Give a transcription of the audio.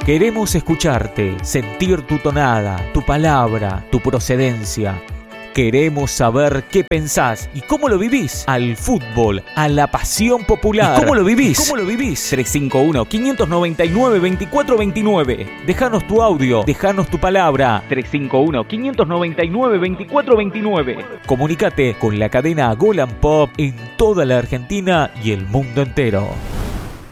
Queremos escucharte, sentir tu tonada, tu palabra, tu procedencia. Queremos saber qué pensás y cómo lo vivís al fútbol, a la pasión popular. ¿Y cómo lo vivís? 351-599-2429. Déjanos tu audio, déjanos tu palabra. 351-599-2429. Comunícate con la cadena Golan Pop en toda la Argentina y el mundo entero.